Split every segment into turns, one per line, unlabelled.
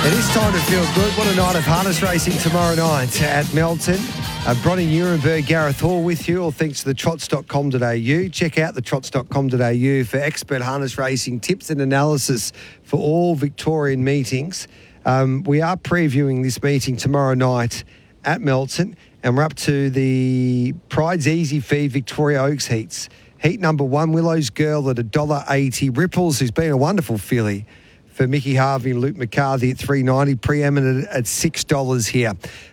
It is time to feel good. What a night of harness racing tomorrow night at Melton. Bronny Nuremberg, Gareth Hall with you, all thanks to the trots.com.au. Check out the trots.com.au for expert harness racing tips and analysis for all Victorian meetings. We are previewing this meeting tomorrow night at Melton, and we're up to the Pride's Easy Feed Victoria Oaks heats. Heat number 1, Willow's Girl at $1.80. Ripples, who's been a wonderful filly, for Mickey Harvey and Luke McCarthy at $3.90, Preeminent at $6 here.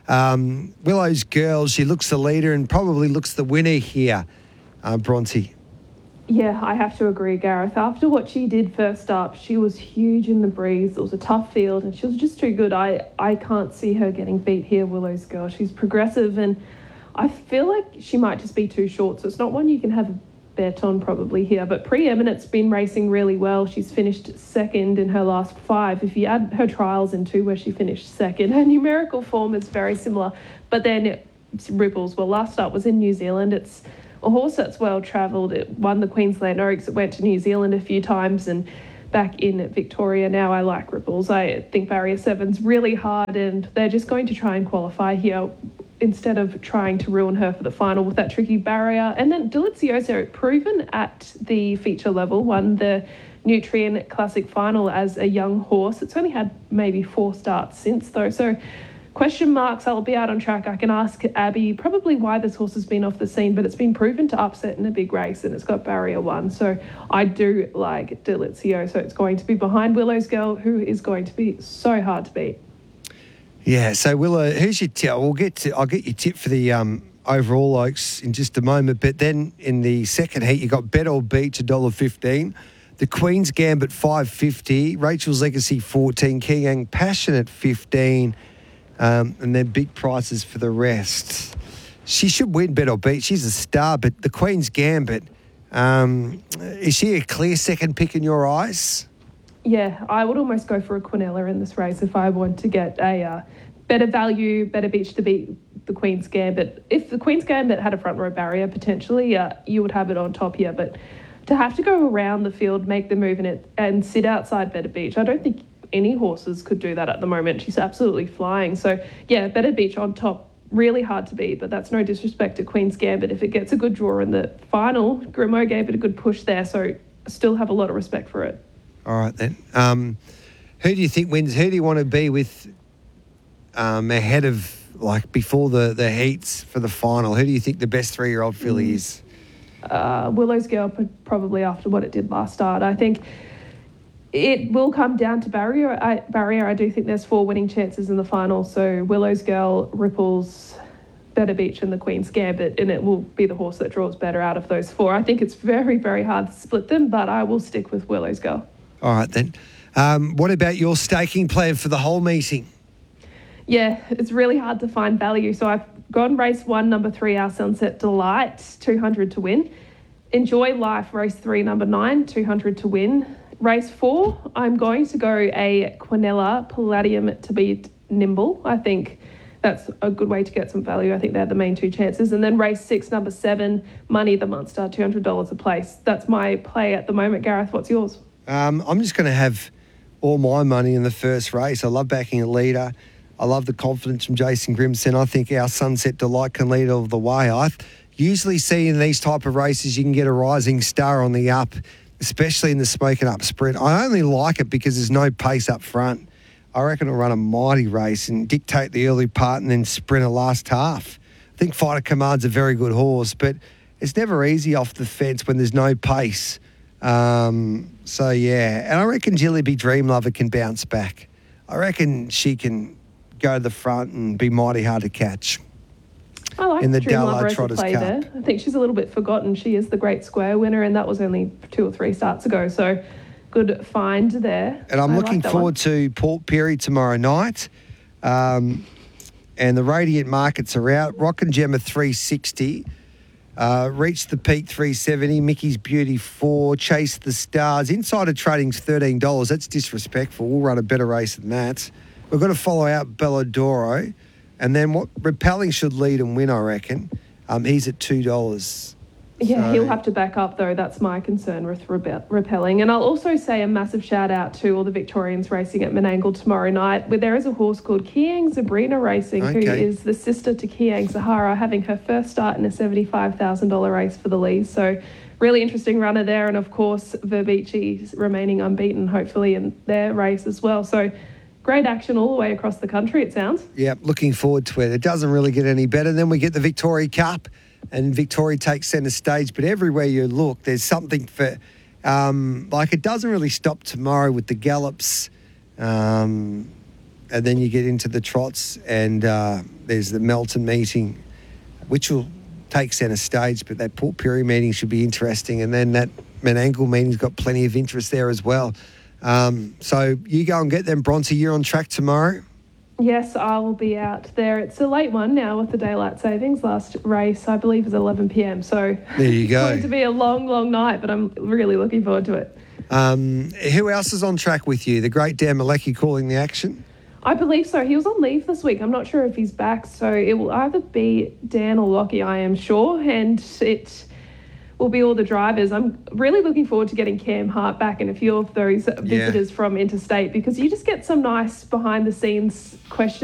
Willow's Girl, she looks the leader and probably looks the winner here, Bronte.
Yeah, I have to agree, Gareth. After what she did first up, she was huge in the breeze. It was a tough field and she was just too good. I can't see her getting beat here, Willow's Girl. She's progressive and I feel like she might just be too short, so it's not one you can have a bet on probably here. But Preeminent's been racing really well. She's finished second in her last 5. If you add her trials into where she finished second, her numerical form is very similar. But then Ripples, well, last up was in New Zealand. It's a horse that's well travelled. It won the Queensland Oaks. It went to New Zealand a few times and back in Victoria. Now I like Ripples. I think Barrier 7's really hard and they're just going to try and qualify here instead of trying to ruin her for the final with that tricky barrier. And then Delizioso, proven at the feature level, won the Nutrien Classic Final as a young horse. It's only had maybe 4 starts since though. So question marks, I'll be out on track. I can ask Abby probably why this horse has been off the scene, but it's been proven to upset in a big race and it's got barrier 1. So I do like Delizioso. It's going to be behind Willow's Girl, who is going to be so hard to beat.
Yeah, so Willow, who's your tip? I'll get your tip for the overall Oaks in just a moment. But then in the second heat, you got Bet or Beach $1.15, the Queen's Gambit $5.50, Rachel's Legacy $14, King Yang Passionate $15, and then big prices for the rest. She should win Bet or Beat. She's a star, but the Queen's Gambit, is she a clear second pick in your eyes?
Yeah, I would almost go for a Quinella in this race if I want to get a better value, better beach to beat the Queen's Gambit. If the Queen's Gambit had a front row barrier, potentially, you would have it on top here. But to have to go around the field, make the move in it, and sit outside Better Beach, I don't think any horses could do that at the moment. She's absolutely flying. So, yeah, Better Beach on top, really hard to beat, but that's no disrespect to Queen's Gambit. If it gets a good draw in the final, Grimaud gave it a good push there, so still have a lot of respect for it.
All right, then. Who do you think wins? Who do you want to be with ahead of, like, before the heats for the final? Who do you think the best 3-year-old filly is?
Willow's Girl, probably after what it did last start. I think it will come down to barrier. I do think there's 4 winning chances in the final. So Willow's Girl, Ripples, Better Beach and the Queen's Gambit, and it will be the horse that draws better out of those 4. I think it's very, very hard to split them, but I will stick with Willow's Girl.
All right, then. What about your staking plan for the whole meeting?
Yeah, it's really hard to find value. So I've gone race 1, number 3, Our Sunset Delight, 200 to win. Enjoy Life, race 3, number 9, 200 to win. Race 4, I'm going to go a Quinella Palladium to beat Nimble. I think that's a good way to get some value. I think they're the main 2 chances. And then race 6, number 7, Money the Monster, $200 a place. That's my play at the moment. Gareth, what's yours?
I'm just going to have all my money in the first race. I love backing a leader. I love the confidence from Jason Grimson. I think Our Sunset Delight can lead all the way. I usually see in these type of races you can get a rising star on the up, especially in the smoking up sprint. I only like it because there's no pace up front. I reckon it'll run a mighty race and dictate the early part and then sprint a last half. I think Fighter Command's a very good horse, but it's never easy off the fence when there's no pace. So, yeah. And I reckon Jillaby Dream Lover can bounce back. I reckon she can go to the front and be mighty hard to catch.
I like
in the
Dream Lover
Dallard
as a
Trotters
play
Cup.
there. I think she's a little bit forgotten. She is the Great Square winner, and that was only 2 or 3 starts ago. So good find there.
And I'm looking forward to Port Perry tomorrow night. And the Radiant Markets are out. Rock and Gemma 360. Reach the Peak 370. Mickey's Beauty 4. Chase the Stars. Insider Trading's $13. That's disrespectful. We'll run a better race than that. We've got to follow out Belladoro. And then what Repelling should lead and win, I reckon. He's at $2.
Yeah,
So-
he'll have to back up, though. That's my concern with repelling. And I'll also say a massive shout out to all the Victorians racing at Menangle tomorrow night, where there is a horse called Kiang Zabrina Racing, who
Okay.
is the sister to Kiang Zahara, having her first start in a $75,000 race for the Lees. So really interesting runner there. And of course, Verbici remaining unbeaten, hopefully, in their race as well. So great action all the way across the country, it sounds.
Yeah, looking forward to it. It doesn't really get any better. Then we get the Victoria Cup, and Victoria takes centre stage. But everywhere you look, there's something for, it doesn't really stop tomorrow with the gallops. And then you get into the trots, and there's the Melton meeting, which will take centre stage. But that Port Pirie meeting should be interesting. And then that Menangle meeting's got plenty of interest there as well. So you go and get them, Bronte. You're on track tomorrow.
Yes, I will be out there. It's a late one now with the daylight savings. Last race, I believe, is 11 p.m. So
There you
it's
go.
going to be a long, long night, but I'm really looking forward to it.
Who else is on track with you? The great Dan Malecki calling the action?
I believe so. He was on leave this week. I'm not sure if he's back. So it will either be Dan or Lockie, I am sure. And it will be all the drivers. I'm really looking forward to getting Cam Hart back and a few of those visitors from interstate, because you just get some nice behind the scenes questions